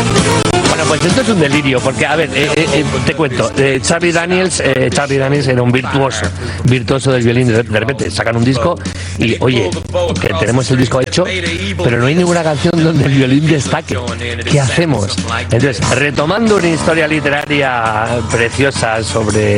Bueno, pues esto es un delirio, porque, a ver, te cuento, Charlie Daniels era un virtuoso del violín. De repente sacan un disco y, oye, que tenemos el disco hecho, pero no hay ninguna canción donde el violín destaque. ¿Qué hacemos? Entonces, retomando una historia literaria preciosa sobre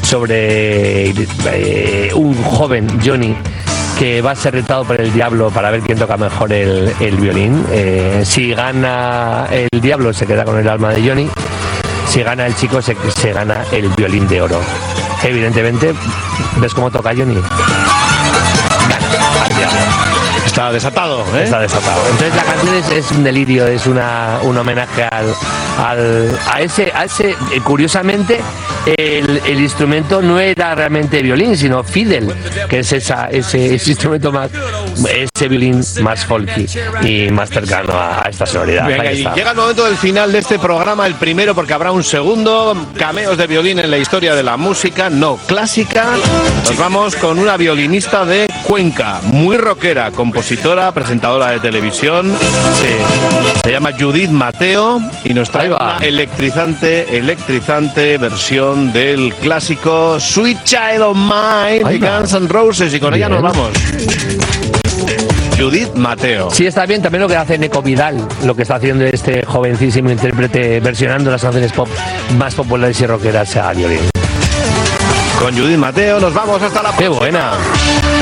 un joven, Johnny, que va a ser retado por el diablo para ver quién toca mejor el violín. Si gana el diablo, se queda con el alma de Johnny. Si gana el chico, se gana el violín de oro. Evidentemente, ¿ves cómo toca Johnny? Gana al diablo. Está desatado, ¿eh? Está desatado. Entonces la canción es un delirio, es un homenaje a ese curiosamente, el instrumento no era realmente violín, sino fiddle, que es ese instrumento más, ese violín más folky y más cercano a esta sonoridad. Venga, y llega el momento del final de este programa, el primero, porque habrá un segundo, cameos de violín en la historia de la música no clásica. Nos vamos con una violinista de Cuenca, muy rockera, compositora, presentadora de televisión. Se llama Judith Mateo y nos trae una electrizante versión del clásico Sweet Child of Mine de Guns N' Roses, y con ella nos vamos. Judith Mateo. Sí, está bien, también lo que hace Neko Vidal, lo que está haciendo este jovencísimo intérprete versionando las canciones pop más populares y rockeras a violín. Con Judith Mateo nos vamos hasta la próxima. ¡Qué buena!